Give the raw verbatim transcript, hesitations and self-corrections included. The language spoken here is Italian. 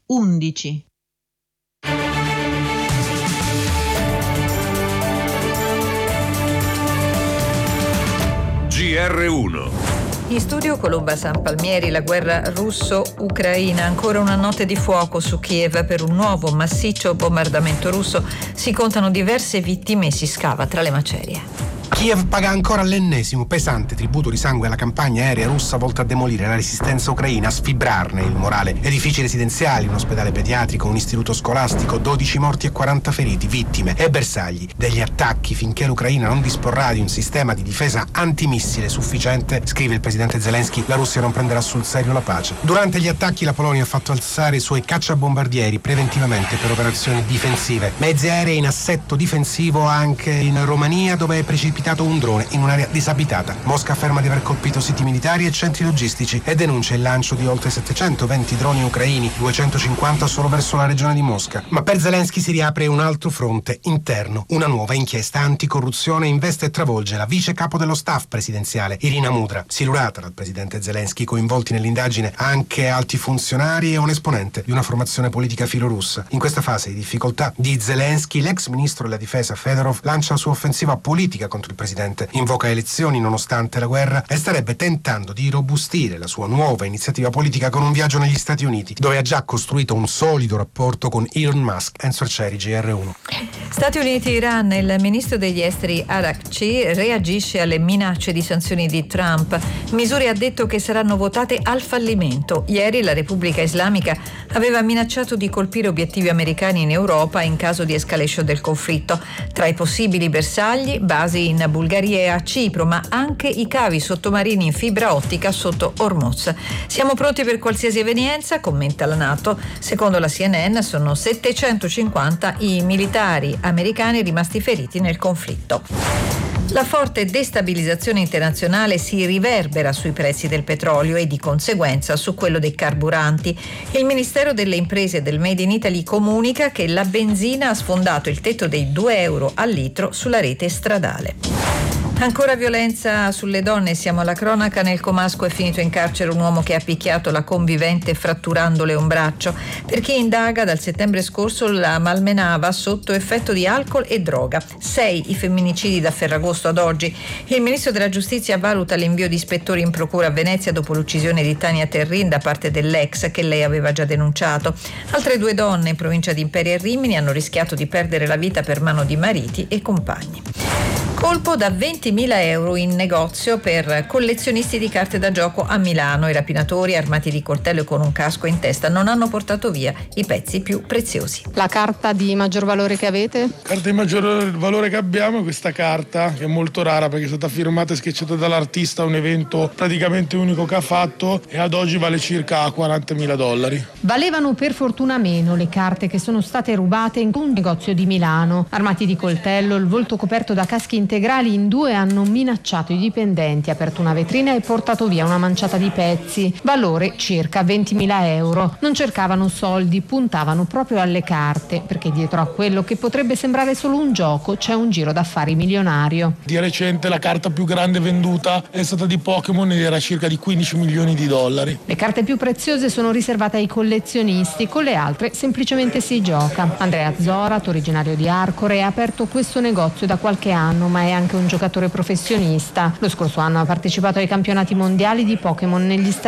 undici. G R uno. In studio Colomba San Palmieri. La guerra russo-ucraina, ancora una notte di fuoco su Kiev per un nuovo massiccio bombardamento russo. Si contano diverse vittime e si scava tra le macerie. Kiev paga ancora l'ennesimo pesante tributo di sangue alla campagna aerea russa volta a demolire la resistenza ucraina, a sfibrarne il morale. Edifici residenziali, un ospedale pediatrico, un istituto scolastico, dodici morti e quaranta feriti, vittime e bersagli degli attacchi finché l'Ucraina non disporrà di un sistema di difesa antimissile sufficiente, scrive il presidente Zelensky, la Russia non prenderà sul serio la pace. Durante gli attacchi la Polonia ha fatto alzare i suoi cacciabombardieri preventivamente per operazioni difensive. Mezzi aerei in assetto difensivo anche in Romania, dove è precipitato un drone in un'area disabitata. Mosca afferma di aver colpito siti militari e centri logistici e denuncia il lancio di oltre settecentoventi droni ucraini, duecentocinquanta solo verso la regione di Mosca. Ma per Zelensky si riapre un altro fronte interno. Una nuova inchiesta anticorruzione investe e travolge la vice capo dello staff presidenziale, Irina Mudra, silurata dal presidente Zelensky, coinvolti nell'indagine anche alti funzionari e un esponente di una formazione politica filorussa. In questa fase di difficoltà di Zelensky, l'ex ministro della difesa Fedorov lancia la sua offensiva politica contro il presidente, invoca elezioni nonostante la guerra e starebbe tentando di robustire la sua nuova iniziativa politica con un viaggio negli Stati Uniti, dove ha già costruito un solido rapporto con Elon Musk. Enzo Arcieri, G R uno. Stati Uniti e Iran. Il ministro degli esteri Araghchi reagisce alle minacce di sanzioni di Trump. Misure, ha detto, che saranno votate al fallimento. Ieri la Repubblica Islamica aveva minacciato di colpire obiettivi americani in Europa in caso di escalation del conflitto. Tra i possibili bersagli, basi in Bulgaria e a Cipro, ma anche i cavi sottomarini in fibra ottica sotto Hormuz. Siamo pronti per qualsiasi evenienza, commenta la NATO. Secondo la C N N sono settecentocinquanta i militari americani rimasti feriti nel conflitto. La forte destabilizzazione internazionale si riverbera sui prezzi del petrolio e di conseguenza su quello dei carburanti. Il Ministero delle Imprese del Made in Italy comunica che la benzina ha sfondato il tetto dei due euro al litro sulla rete stradale. Ancora violenza sulle donne, siamo alla cronaca. Nel Comasco è finito in carcere un uomo che ha picchiato la convivente fratturandole un braccio. Per chi indaga, dal settembre scorso la malmenava sotto effetto di alcol e droga. Sei i femminicidi da Ferragosto ad oggi. Il ministro della Giustizia valuta l'invio di ispettori in procura a Venezia dopo l'uccisione di Tania Terrin da parte dell'ex, che lei aveva già denunciato. Altre due donne in provincia di Imperia e Rimini hanno rischiato di perdere la vita per mano di mariti e compagni. Colpo da ventimila euro in negozio per collezionisti di carte da gioco a Milano. I rapinatori, armati di coltello e con un casco in testa, non hanno portato via i pezzi più preziosi. La carta di maggior valore che avete? La carta di maggior valore che abbiamo è questa carta, che è molto rara perché è stata firmata e sketchata dall'artista a un evento praticamente unico che ha fatto, e ad oggi vale circa quarantamila dollari. Valevano per fortuna meno le carte che sono state rubate in un negozio di Milano. Armati di coltello, il volto coperto da caschi integrali, in due hanno minacciato i dipendenti, aperto una vetrina e portato via una manciata di pezzi, valore circa ventimila euro. Non cercavano soldi, puntavano proprio alle carte, perché dietro a quello che potrebbe sembrare solo un gioco c'è un giro d'affari milionario. Di recente la carta più grande venduta è stata di Pokémon ed era circa di quindici milioni di dollari. Le carte più preziose sono riservate ai collezionisti, con le altre semplicemente si gioca. Andrea Zorat, originario di Arcore, ha aperto questo negozio da qualche anno, ma è anche un giocatore professionista. Lo scorso anno ha partecipato ai campionati mondiali di Pokémon negli Stati